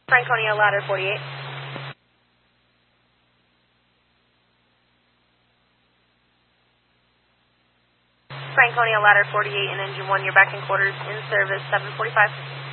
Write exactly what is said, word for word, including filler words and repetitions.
Franconia, ladder forty-eight. Franconia, ladder forty-eight and engine one, you're back in quarters in service seven forty-five.